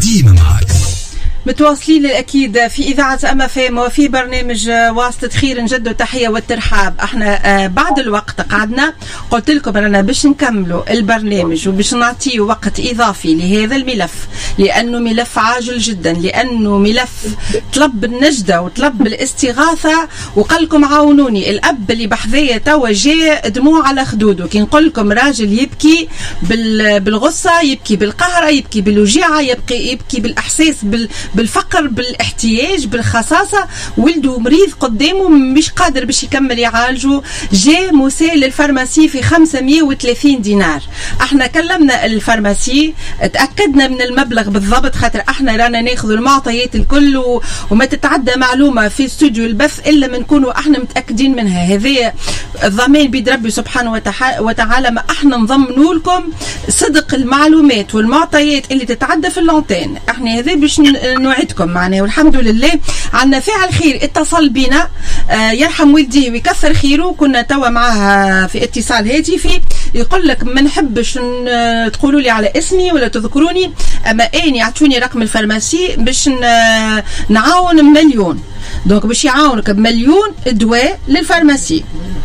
ديما معاك. متواصلين الأكيد في إذاعة أما فام وفي برنامج واسطة خير. نجد التحية والترحاب. احنا بعد الوقت قعدنا قلت لكم أننا باش نكملوا البرنامج وباش نعطيه وقت إضافي لهذا الملف، لأنه ملف عاجل جدا، لأنه ملف طلب النجدة وطلب الاستغاثة. وقال لكم عاونوني، الأب اللي بحذية توا جاء دموع على خدوده. كي نقول لكم راجل يبكي بالغصة، يبكي بالقهرة، يبكي بالوجيعة، يبكي بالإحساس بالفقر، بالاحتياج، بالخصاصة. ولده مريض قدامه مش قادر باش يكمل يعالجه، جاء مسال للفارماسي في 530 دينار. احنا كلمنا الفارماسي، تأكدنا من المبلغ بالضبط، خاطر احنا رانا ناخذ المعطيات الكل وما تتعدى معلومة في استوديو البث إلا ما نكونوا احنا متأكدين منها. هذا الضمان بيد ربي سبحانه وتعالى. ما احنا نضمنوا لكم صدق المعلومات والمعطيات اللي تتعدى في اللونتين. احنا هذا باش نوعدكم معنا، والحمد لله عنا فاعل خير اتصل بنا يرحم والديه ويكثر خيره. كنا توا معها في اتصال هاتفي، يقول لك ما نحبش تقولوا لي على اسمي ولا تذكروني، اما اني اعطوني رقم الفارماسي باش نعاون مليون. دونك باش يعاونك بمليون دواء للفارماسي،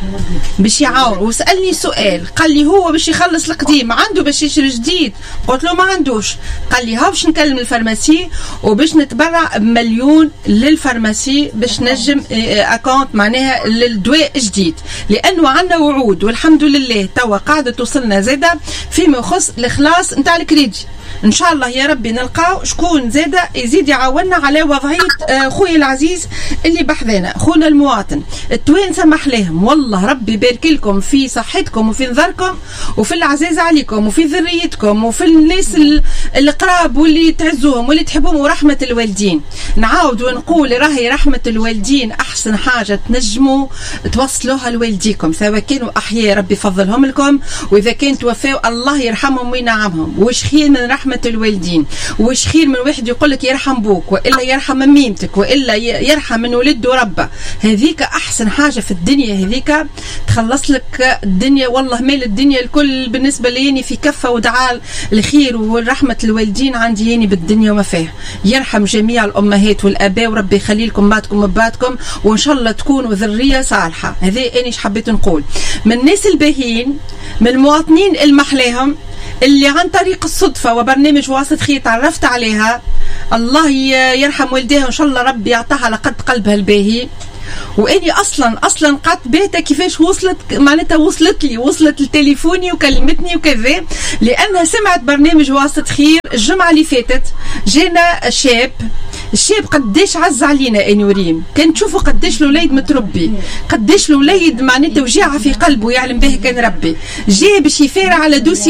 باش يعاون. وسألني سؤال، قال لي هو باش يخلص القديم عنده باش يشري جديد؟ قلت له ما عندوش. قال لي ها باش نكلم الفارماسي وباش نتبرع بمليون للفارماسي باش نجم اكونت معناها للدواء جديد، لانه عندنا وعود والحمد لله توا قاعده توصلنا زاده فيما يخص الاخلاص نتاع الكريدي. ان شاء الله يا ربي نلقاو شكون زاده يزيد يعاوننا على وضعيه خويا العزيز اللي بحذانا، خونا المواطن. التوانسه محلاهم والله، ربي يبارك لكم في صحتكم وفي نظركم وفي العزاز عليكم وفي ذريتكم وفي الناس القراب واللي تعزوهم واللي تحبوهم، ورحمه الوالدين. نعاود ونقول راهي رحمه الوالدين احسن حاجه تنجموا توصلوها لوالديكم، سواء كانوا احياء ربي يفضلهم لكم، واذا كان توفاوا الله يرحمهم وينعمهم. وش خير من رحمه الوالدين؟ وش خير من واحد يقول لك يرحم بوك والا يرحم ميمتك والا يرحم من ولده ربه؟ هذيك احسن حاجه في الدنيا، هذيك تخلص لك الدنيا والله، مال الدنيا الكل بالنسبه لي في كفه. ودعاء الخير والرحمه الوالدين عندي يعني بالدنيا وما فيها. يرحم جميع الامهات والاباء، وربي يخلي لكم بعدكم وبعدكم، وان شاء الله تكونوا ذريه صالحه. هذا اني حبيت نقول من الناس الباهين، من المواطنين المحلاهم اللي عن طريق الصدفة وبرنامج واسط خير تعرفت عليها. الله يرحم والديها، وإن شاء الله ربي يعطاها على قد قلبها الباهي. واني اصلا قعدت بيتها كيفاش وصلت، معناتها وصلت لتليفوني وكلمتني وكذا، لانها سمعت برنامج واسط خير الجمعه اللي فاتت. جانا الشاب قداش عز علينا اني وريم، كان تشوفوا قداش الوليد متربي، قداش الوليد معناتها وجيعه في قلبه يعلم به كان ربي. جاء باش يفارع على دوسي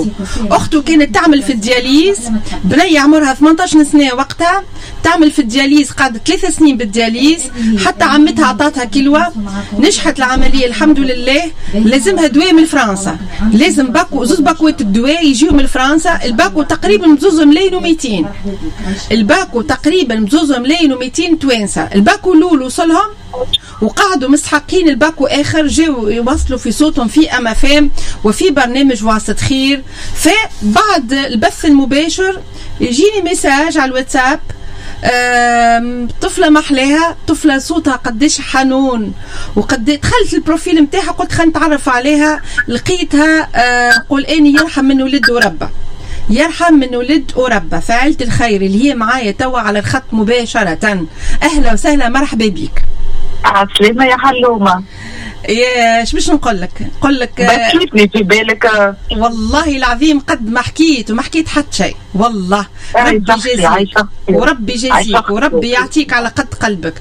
اخته كانت تعمل في الدياليز، بنيه عمرها 18 سنه وقتها تعمل في الدياليز، قعدت 3 سنين بالدياليز، حتى عمتها عطاتها كيلوه، نجحت العمليه الحمد لله. لازمها دواء من فرنسا، لازم باكو زوز باكوات الدواء يجيو من فرنسا. الباكو تقريبا بزوز ملايين و200، الباكو تقريبا بزوز ملايين و200 توانسه. الباكو الاول وصلهم وقعدوا مستحقين الباكو اخر، جاوا يوصلوا في صوتهم في اما فام وفي برنامج واسط خير. فبعد البث المباشر يجيني مساج على الواتساب، طفله محلاها، طفله صوتها قديش حنون، وقد دخلت البروفيل نتاعها قلت خلينا نتعرف عليها، لقيتها قول اني يرحم من ولد وربه، يرحم من ولد وربه. فعلت الخير اللي هي معايا توا على الخط مباشره. اهلا وسهلا، مرحبا بك. عسلامة يا حلومة. يا باش نقول لك بكيتني في بالك والله العظيم، قد ما حكيت وما حكيت حتى شيء والله. ربي يجازيك وربي يجازيك وربي يعطيك على قد قلبك.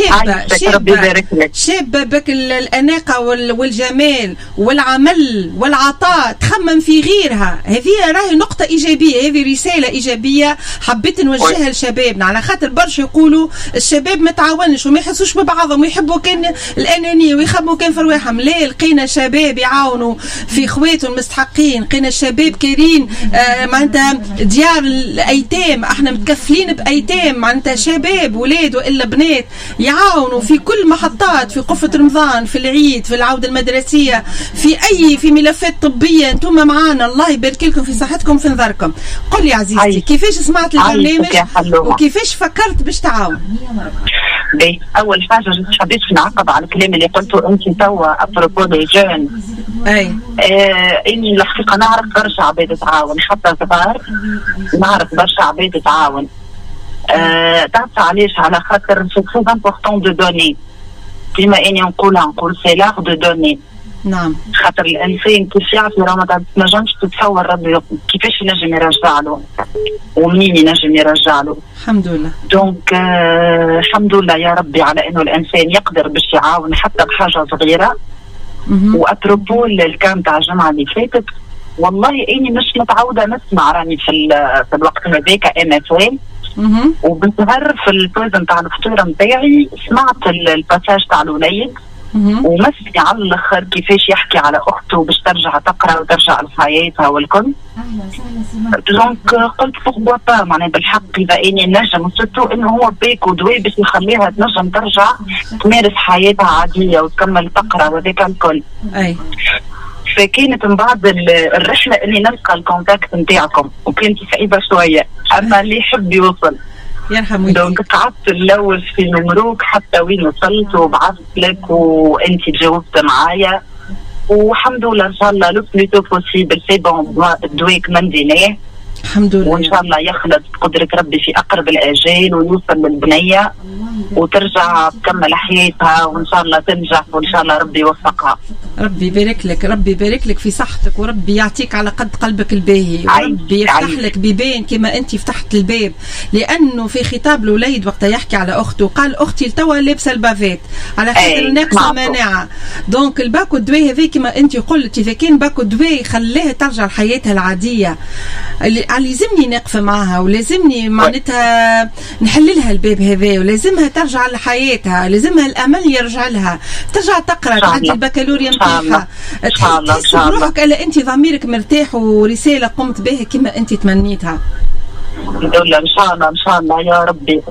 شابة بك الأناقة والجمال والعمل والعطاء، تخمم في غيرها. هذه راهي نقطة إيجابية، هذه رسالة إيجابية حبيت نوجهها لشبابنا، على خاطر برشا يقولوا الشباب ما تعاونش وما يحسوش ببعضهم ويحبوا كان الأنانية ويخموا كان كان في رواحهم. لا لقينا شباب يعاونوا في خواتهم المستحقين، لقينا شباب كايرين معناتها ديار الايتام، احنا متكفلين بايتام معناتها شباب ولاد والا بنات يعاونوا في كل محطات، في قفة رمضان، في العيد، في العودة المدرسية، في ملفات طبية. انتم معانا، الله يبارك لكم في صحتكم في نظركم. قل لي عزيزتي كيفاش سمعت البرنامج وكيفاش فكرت باش تعاون؟ اول حاجه حبيت نعقب على الكلام اللي قلته انت توا ابروبو دي جون. اني الحقيقه نعرف برشا عباد تعاون، حتى صغار نعرف برشا عباد تعاون. تعرف علاش؟ على خاطر سي تري امبورطون دو دوني، كيما اني نقول سي لاغ دو دوني. نعم. خاطر الانسان كيف يعطي راه ما تنجمش تتصور ربي كيفاش ينجم يرجع له ومنين ينجم يرجع له. الحمد لله. دونك الحمد لله يا ربي على انه الانسان يقدر باش يعاون حتى بحاجه صغيره. واتروبو الكام تاع الجمعه اللي فاتت، والله اني مش متعوده نسمع، راني في الوقت هذاك MFM وبنتهر في البوزن تاع الفطور نتاعي سمعت الباساج تاع الوليد ومسني على الاخر كيفاش يحكي على اخته باش ترجع تقرا وترجع لحياتها والكل. دونك قلت بوغوا با معناها بالحق اذا اني نجم سورتو انه هو باكو دواء باش يخليها تنجم ترجع تمارس حياتها عاديه وتكمل تقرا وذاك الكل. فكانت من بعد الرحله اني نلقى الكونتاكت نتاعكم وكانت صعيبه شويه، اما اللي يحب يوصل يرحم والديك. دونك قعدت نلوج في نمروك حتى وين وصلت وبعثت لك وانت جاوبت معايا، والحمد لله ان شاء الله لو بلوتو بوسيبل سي بون الدواء منديناه الحمد لله، وان شاء الله يخلص بقدرة ربي في اقرب الاجال ويوصل للبنيه وترجع تكمل حياتها وان شاء الله تنجح وان شاء الله ربي يوفقها. ربي يبارك لك، ربي يبارك لك في صحتك، وربي يعطيك على قد قلبك الباهي، وربي يفتح لك بيبان كما انت فتحت الباب. لانه في خطاب الوليد وقت يحكي على اخته قال اختي لتوا لابسه البافات على خاطر ناقصه مناعه. دونك الباكو الدواء هذا كما انت قلت اذا كان باكو الدواء خلاها ترجع لحياتها العاديه، لازمني نقف معها ولازمني معناتها نحللها الباب هذا، ولازمها ترجع لحياتها، لازمها الامل يرجع لها، ترجع تقرا تعدي البكالوريا نتاعها، تحس بروحك الا انت ضميرك مرتاح ورساله قمت بها كما انت تمنيتها. الحمد لله ان شاء الله ان شاء الله يا ربي.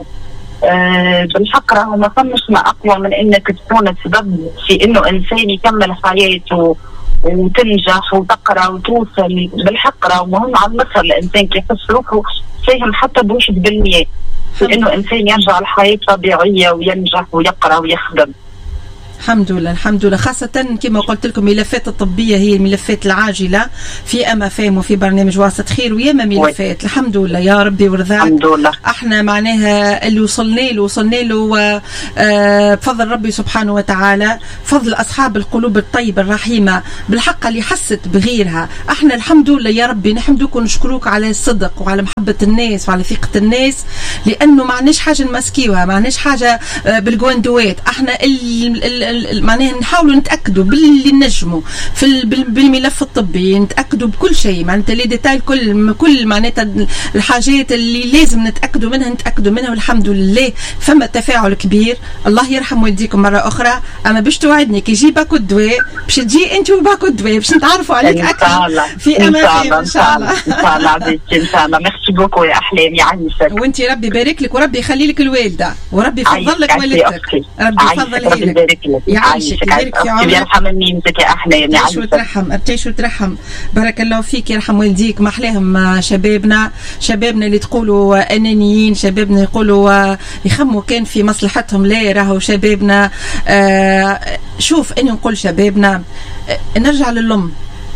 بالحق راهو ما فمش ما اقوى من انك تكون سبب في انه انسان يكمل حياته وتنجح وتقرا وتوصل. بالحق راهو مهم على الاخر الانسان كي يحس روحه فاهم حتى ب1% انه انسان يرجع لحياه طبيعيه وينجح ويقرا ويخدم. الحمد لله الحمد لله، خاصة كما قلت لكم الملفات الطبية هي الملفات العاجلة في MFM وفي برنامج واسط خير وياما ملفات. الحمد لله يا ربي ورضاك. الحمد لله. احنا معناها اللي وصلنا له بفضل ربي سبحانه وتعالى، فضل أصحاب القلوب الطيبة الرحيمة بالحق اللي حست بغيرها. احنا الحمد لله يا ربي نحمدوك ونشكروك على الصدق وعلى محبة الناس وعلى ثقة الناس، لأنه معناش حاجة نمسكيوها، معناش حاجة بالجواندوات. احنا معناها نحاولوا نتاكدوا باللي نجموا في بالملف الطبي، نتاكدوا بكل شيء معناتها لي ديتاي كل معناتها الحاجات اللي لازم نتاكدوا منها والحمد لله فما تفاعل كبير. الله يرحم والديكم مره اخرى. اما باش توعدني كي يجي باكو الدواء باش تجي انت وباكو الدواء باش نتعرفوا عليك اكثر في اماكن ان شاء الله. ان شاء الله عزيزتي ان شاء الله. ميرسي بوكو يا احلام يعيشك. وانت ربي يبارك لك وربي يخلي لك الوالده وربي يفضل لك والدتك. ربي يفضل لك يعيشك يبارك في عمرك. يرحم منك يا احلام تعيش وترحم. بارك الله فيك يرحم والديك. ما احلاهم شبابنا اللي تقولوا انانيين، شبابنا يقولوا يخموا كان في مصلحتهم. لا راهو شبابنا شوف اني نقول شبابنا نرجع للام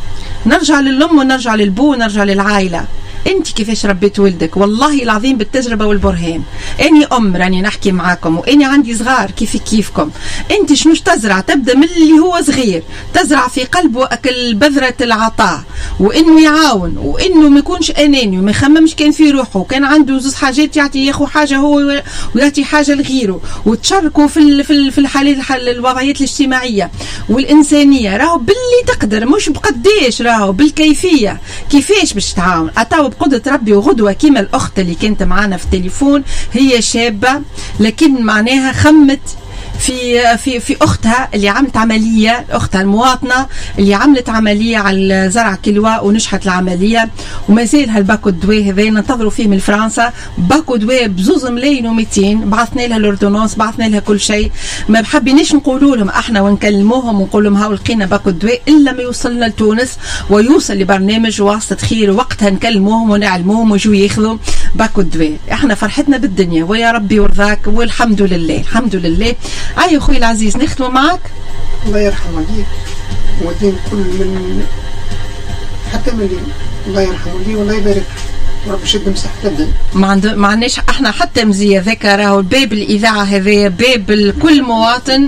ونرجع للبو ونرجع للعائله. انت كيفاش ربيت ولدك؟ والله العظيم بالتجربه والبرهان. اني راني نحكي معاكم واني عندي صغار كيفكم. انت شنو تزرع؟ تبدا من اللي هو صغير، تزرع في قلبه اكل بذره العطاء، وانه يعاون، وانه ما يكونش اناني وما يخممش كان في روحه، كان عنده زوج حاجات ياخذ حاجه هو ويعطي حاجه لغيره، وتشاركوا في الحالات الوضعيات الاجتماعيه والانسانيه. راهو باللي تقدر مش بقديش، راهو بالكيفيه كيفاش باش تعاون. بقدرة ربي. وغدوة كيما الأخت اللي كانت معانا في التليفون هي شابة لكن معناها خمت في اختها اللي عملت عمليه، اختها المواطنه اللي عملت عمليه على زرع كلوه ونجحت العمليه، وما زال هالباكو الدواء هذا ننتظروا فيه من فرنسا، باكو دواء ب2 ملايين و200، بعثنا لها الاردونونس، بعثنا لها كل شيء، ما حابيناش نقولوا لهم احنا ونكلموهم ونقول لهم هاو لقينا باكو الدواء الا ما يوصلنا لتونس ويوصل لبرنامج واسطة خير، وقتها نكلموهم ونعلموهم ويجوا ياخذوا باكو الدواء. احنا فرحتنا بالدنيا ويا ربي يرضاك والحمد لله الحمد لله. اي اخوي العزيز نختموا معك. الله يرحم والديك ودين كل من حتى من لي. الله يرحم والديك والله يبارك ورب يشد مساحة الدنيا. ما عندناش احنا حتى مزيه ذاك راهو باب الاذاعه هذا باب كل مواطن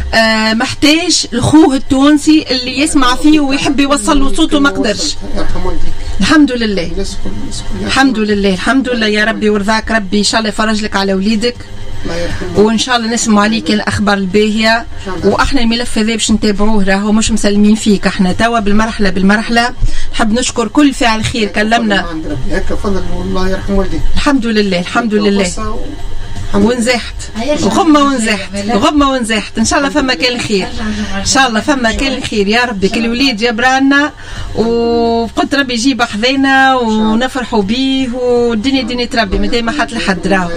محتاج لخوه التونسي اللي يسمع فيه ويحب يوصل له صوته ما قدرش. يرحم والديك. الحمد لله الحمد لله الحمد لله يا ربي ورضاك ربي ان شاء الله يفرج لك على وليدك وان شاء الله نسمع عليك الاخبار الباهيه. واحنا الملف هذا باش نتابعوه راهو مش مسلمين فيك، احنا توا بالمرحله نحب نشكر كل فاعل خير كلمنا. هكا فضل والله يرحم والديك. الحمد لله الحمد لله. ونزحت غمه ونزحت ان شاء الله فما كان الخير ان شاء الله فما كان الخير يا ربي. كل وليد جبرانا وقلت ربي يجيب حذينا ونفرحوا بيه والدنيا دنيا ربي ما دايما حد لحد راهو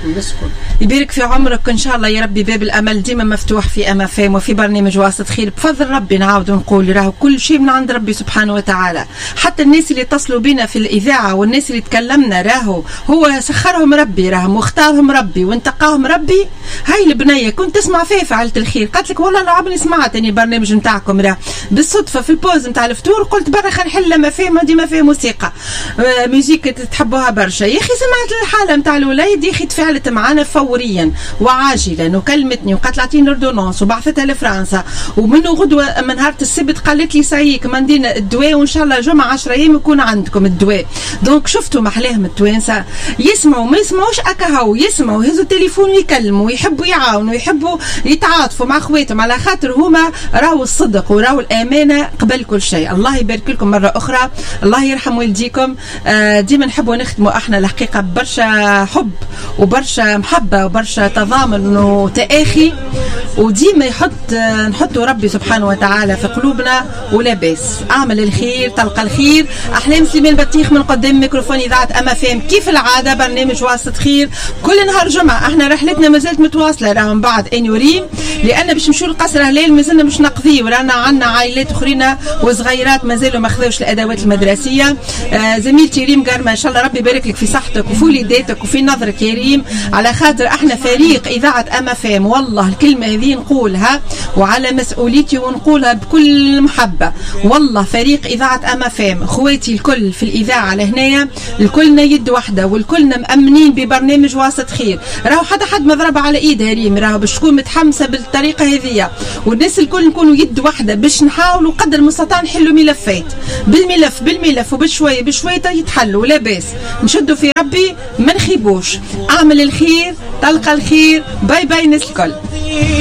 يبارك في عمرك ان شاء الله يا ربي. باب الامل ديما مفتوح في اما فام وفي برنامج واسطة خير بفضل ربي. نعاود نقول راهو كل شيء من عند ربي سبحانه وتعالى. حتى الناس اللي اتصلوا بنا في الاذاعه والناس اللي تكلمنا راهو هو سخرهم ربي راهم واختارهم ربي وانتقاهم ربي. هاي البنيه كنت تسمع فيها فعلت الخير قالت لك والله العظيم سمعت اني البرنامج نتاعكم راه بالصدفه في البوز نتاع الفطور قلت برا خلينا نحل ما فيه ديما فيه موسيقى ميوزيك تحبوها برشا يا اخي. سمعت الحاله نتاع الوليد يا اخي تفاعلت معنا فوريا وعاجلا وكلمتني وقالت اعطيني الاردونونس وبعثتها لفرنسا ومنه غدوه من نهار السبت قالت لي سايك مندينا الدواء وان شاء الله جمعه 10 ايام يكون عندكم الدواء. دونك شفتوا محلاهم التوانسه يسمعوا ما يسمعوش اكاهو يسمعوا يهزوا التليفون ويكلموا ويحبوا يعاونوا ويحبوا يتعاطفوا مع اخواتهم على خاطر هما راهو الصدق وراهو الامانه قبل كل شيء. الله يبارك لكم مره اخرى الله يرحم والديكم. ديما نحبوا نختموا احنا الحقيقه برشا حب وبرشا محبه وبرشا تضامن وتآخي وديما نحطوا ربي سبحانه وتعالى في قلوبنا ولا باس. اعمل الخير تلقى الخير. احلام سليمان بطيخ من قدام ميكروفون اذاعه اما فام كيف العاده برنامج واسطة خير كل نهار جمعه. احنا رحلتنا مازالت متواصله راهو من بعد انيوريم لان باش نمشوا لقصر هلال مازلنا باش نقضيه ورانا عندنا عائلات اخرين وصغيرات مازالوا ما خذوش الادوات المدرسيه. زميلتي ريم قرمه ان شاء الله ربي يبارك لك في صحتك وفي وليداتك وفي نظرك يا ريم على خاطر احنا فريق اذاعه اما فام. والله الكلمه هذه نقولها وعلى مسؤوليتي ونقولها بكل محبه. والله فريق اذاعه اما فام اخواتي الكل في الاذاعه لهنايا الكلنا يد واحده والكلنا مامنين ببرنامج واسطة خير. راهو حد ما ضرب على ايدها ريم راهو باش تكون متحمسه بالطريقه هذه والناس الكل نكونوا يد واحده باش نحاولوا قدر المستطاع نحلوا ملفات بالملف وبشويه بشويه يتحلوا لا باس. نشدوا في ربي ما نخيبوش. اعمل الخير تلقى الخير. باي باي الناس الكل.